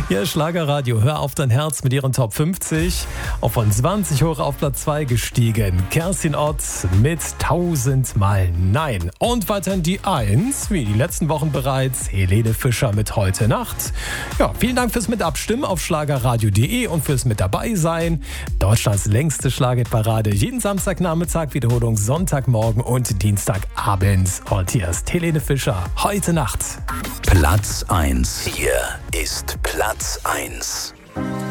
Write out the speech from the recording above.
Hier ist Schlagerradio. Hör auf dein Herz mit ihren Top 50. Auch von 20 hoch auf Platz 2 gestiegen. Kerstin Ott mit 1000-mal Nein. Und weiterhin die 1, wie die letzten Wochen bereits, Helene Fischer mit Heute Nacht. Ja, vielen Dank fürs Mitabstimmen auf schlagerradio.de und fürs mit dabei sein. Deutschlands längste Schlagerparade. Jeden Samstagnachmittag, Wiederholung Sonntagmorgen und Dienstagabend. Und hier ist Helene Fischer. Heute Nacht. Platz 1. Hier ist Platz 1.